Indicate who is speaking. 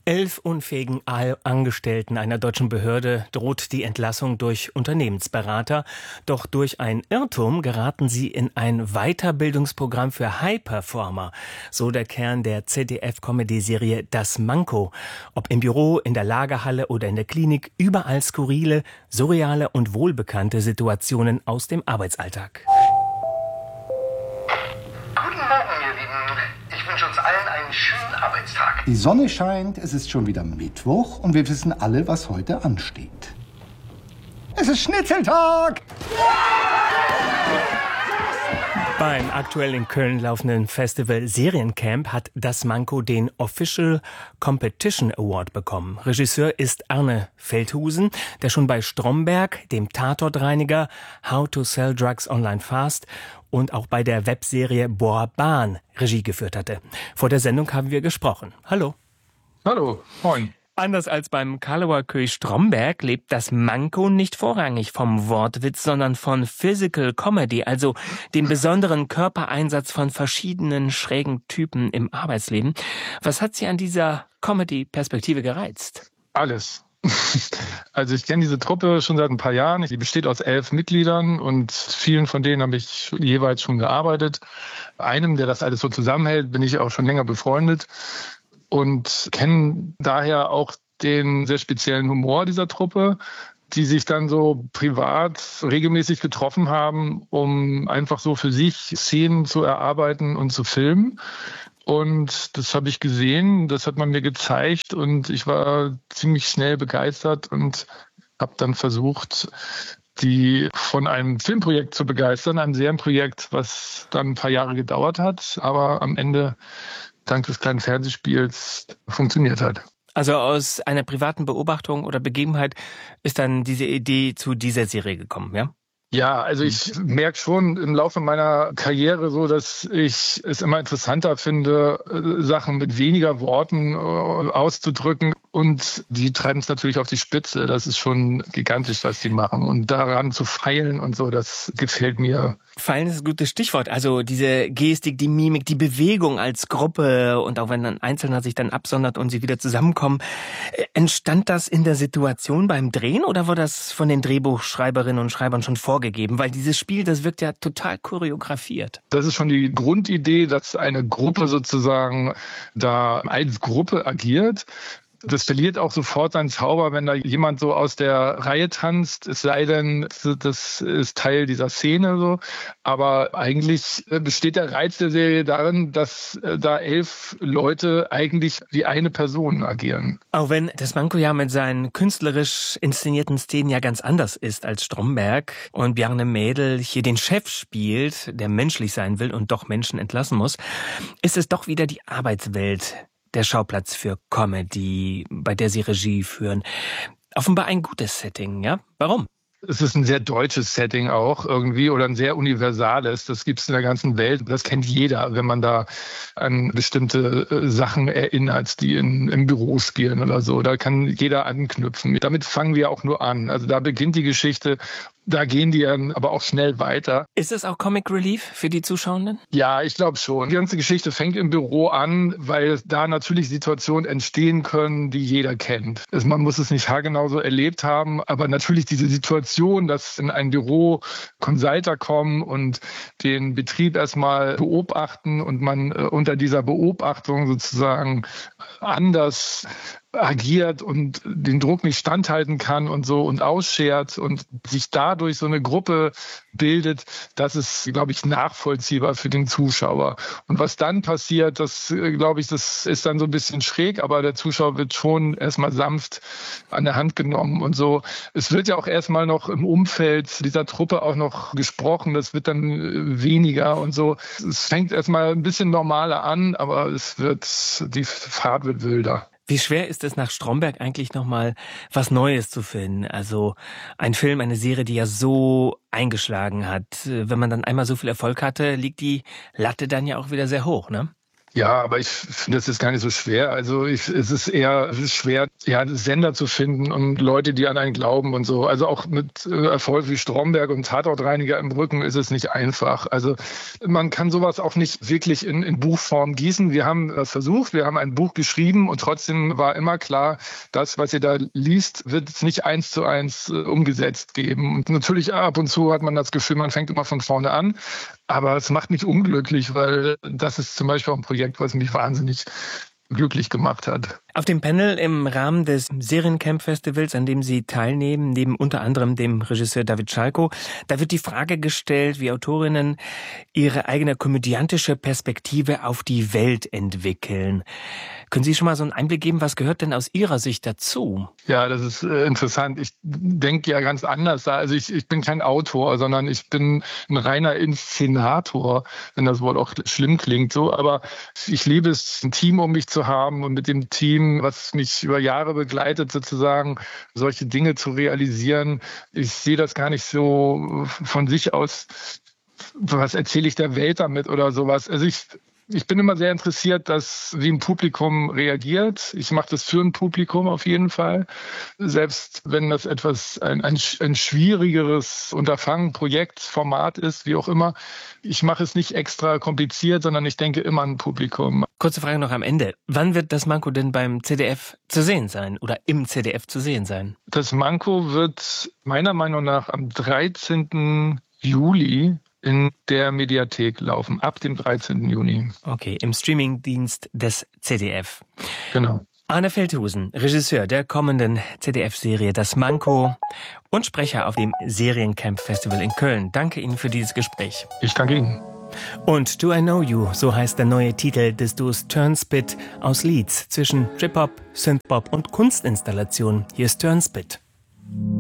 Speaker 1: 11 unfähigen Angestellten einer deutschen Behörde droht die Entlassung durch Unternehmensberater. Doch durch einen Irrtum geraten sie in ein Weiterbildungsprogramm für High-Performer. So der Kern der ZDF-Comedy-Serie Das Manko. Ob im Büro, in der Lagerhalle oder in der Klinik, überall skurrile, surreale und wohlbekannte Situationen aus dem Arbeitsalltag.
Speaker 2: Guten Morgen, ihr Lieben. Ich wünsche uns allen einen schönen Arbeitstag.
Speaker 3: Die Sonne scheint, es ist schon wieder Mittwoch und wir wissen alle, was heute ansteht. Es ist Schnitzeltag!
Speaker 1: Beim aktuell in Köln laufenden Festival Seriencamp hat Das Manko den Official Competition Award bekommen. Regisseur ist Arne Feldhusen, der schon bei Stromberg, dem Tatortreiniger, How to Sell Drugs Online Fast und auch bei der Webserie Boah Bahn Regie geführt hatte. Vor der Sendung haben wir gesprochen. Hallo.
Speaker 4: Hallo, moin.
Speaker 1: Anders als beim Karlauer König Stromberg lebt Das Manko nicht vorrangig vom Wortwitz, sondern von Physical Comedy, also dem besonderen Körpereinsatz von verschiedenen schrägen Typen im Arbeitsleben. Was hat Sie an dieser Comedy-Perspektive gereizt?
Speaker 4: Alles. Also ich kenne diese Truppe schon seit ein paar Jahren. Die besteht aus 11 Mitgliedern und vielen von denen habe ich jeweils schon gearbeitet. Einem, der das alles so zusammenhält, bin ich auch schon länger befreundet und kenne daher auch den sehr speziellen Humor dieser Truppe, die sich dann so privat regelmäßig getroffen haben, um einfach so für sich Szenen zu erarbeiten und zu filmen. Und das habe ich gesehen, das hat man mir gezeigt und ich war ziemlich schnell begeistert und habe dann versucht, die von einem Filmprojekt zu begeistern, einem Serienprojekt, was dann ein paar Jahre gedauert hat, aber am Ende dank des kleinen Fernsehspiels funktioniert hat.
Speaker 1: Also aus einer privaten Beobachtung oder Begebenheit ist dann diese Idee zu dieser Serie gekommen, ja?
Speaker 4: Ja, also ich merke schon im Laufe meiner Karriere so, dass ich es immer interessanter finde, Sachen mit weniger Worten auszudrücken. Und die treiben es natürlich auf die Spitze. Das ist schon gigantisch, was die machen. Und daran zu feilen und so, das gefällt mir.
Speaker 1: Feilen ist ein gutes Stichwort. Also diese Gestik, die Mimik, die Bewegung als Gruppe und auch wenn ein Einzelner sich dann absondert und sie wieder zusammenkommen. Entstand das in der Situation beim Drehen oder war das von den Drehbuchschreiberinnen und Schreibern schon vorgegeben? Weil dieses Spiel, das wirkt ja total choreografiert.
Speaker 4: Das ist schon die Grundidee, dass eine Gruppe sozusagen da als Gruppe agiert. Das verliert auch sofort seinen Zauber, wenn da jemand so aus der Reihe tanzt, es sei denn, das ist Teil dieser Szene so. Aber eigentlich besteht der Reiz der Serie darin, dass da 11 Leute eigentlich wie eine Person agieren.
Speaker 1: Auch wenn Das Manko ja mit seinen künstlerisch inszenierten Szenen ja ganz anders ist als Stromberg und Bjarne Mädel hier den Chef spielt, der menschlich sein will und doch Menschen entlassen muss, ist es doch wieder die Arbeitswelt, der Schauplatz für Comedy, bei der Sie Regie führen. Offenbar ein gutes Setting, ja? Warum?
Speaker 4: Es ist ein sehr deutsches Setting auch irgendwie oder ein sehr universales. Das gibt es in der ganzen Welt. Das kennt jeder, wenn man da an bestimmte Sachen erinnert, die in Büros gehen oder so. Da kann jeder anknüpfen. Damit fangen wir auch nur an. Also da beginnt die Geschichte. Da gehen die dann aber auch schnell weiter.
Speaker 1: Ist es auch Comic Relief für die Zuschauenden?
Speaker 4: Ja, ich glaube schon. Die ganze Geschichte fängt im Büro an, weil da natürlich Situationen entstehen können, die jeder kennt. Man muss es nicht haargenau so erlebt haben, aber natürlich diese Situation, dass in ein Büro Consulter kommen und den Betrieb erstmal beobachten und man unter dieser Beobachtung sozusagen anders agiert und den Druck nicht standhalten kann und so und ausschert und sich dadurch so eine Gruppe bildet, das ist, glaube ich, nachvollziehbar für den Zuschauer. Und was dann passiert, das, glaube ich, das ist dann so ein bisschen schräg, aber der Zuschauer wird schon erstmal sanft an der Hand genommen und so. Es wird ja auch erstmal noch im Umfeld dieser Truppe auch noch gesprochen, das wird dann weniger und so. Es fängt erstmal ein bisschen normaler an, aber die Fahrt wird wilder.
Speaker 1: Wie schwer ist es nach Stromberg eigentlich nochmal was Neues zu finden? Also ein Film, eine Serie, die ja so eingeschlagen hat. Wenn man dann einmal so viel Erfolg hatte, liegt die Latte dann ja auch wieder sehr hoch, ne?
Speaker 4: Ja, aber ich finde, das ist gar nicht so schwer. Also es ist eher schwer. Sender zu finden und Leute, die an einen glauben und so. Also auch mit Erfolg wie Stromberg und Tatortreiniger im Rücken ist es nicht einfach. Also man kann sowas auch nicht wirklich in Buchform gießen. Wir haben das versucht, wir haben ein Buch geschrieben und trotzdem war immer klar, das, was ihr da liest, wird es nicht 1:1 umgesetzt geben. Und natürlich ab und zu hat man das Gefühl, man fängt immer von vorne an. Aber es macht mich unglücklich, weil das ist zum Beispiel auch ein Projekt, was mich wahnsinnig glücklich gemacht hat.
Speaker 1: Auf dem Panel im Rahmen des Seriencamp-Festivals, an dem Sie teilnehmen, neben unter anderem dem Regisseur David Schalko, da wird die Frage gestellt, wie Autorinnen ihre eigene komödiantische Perspektive auf die Welt entwickeln. Können Sie schon mal so einen Einblick geben, was gehört denn aus Ihrer Sicht dazu?
Speaker 4: Ja, das ist interessant. Ich denke ja ganz anders. Also ich bin kein Autor, sondern ich bin ein reiner Inszenator, wenn das Wort auch schlimm klingt so. Aber ich liebe es, ein Team um mich zu haben und mit dem Team, was mich über Jahre begleitet, sozusagen solche Dinge zu realisieren. Ich sehe das gar nicht so von sich aus, was erzähle ich der Welt damit oder sowas. Also ich bin immer sehr interessiert, wie ein Publikum reagiert. Ich mache das für ein Publikum auf jeden Fall. Selbst wenn das ein schwierigeres Unterfangen, Projekt, Format ist, wie auch immer. Ich mache es nicht extra kompliziert, sondern ich denke immer an ein Publikum.
Speaker 1: Kurze Frage noch am Ende. Wann wird das Manko denn beim ZDF zu sehen sein oder im ZDF zu sehen sein?
Speaker 4: Das Manko wird meiner Meinung nach am 13. Juli in der Mediathek laufen, ab dem 13. Juni.
Speaker 1: Okay, im Streamingdienst des ZDF.
Speaker 4: Genau.
Speaker 1: Arne Feldhusen, Regisseur der kommenden ZDF-Serie Das Manko und Sprecher auf dem Seriencamp-Festival in Köln. Danke Ihnen für dieses Gespräch.
Speaker 4: Ich danke Ihnen.
Speaker 1: Und Do I Know You, so heißt der neue Titel des Duos Turnspit aus Leeds zwischen Trip-Hop, Synthpop und Kunstinstallation. Hier ist Turnspit.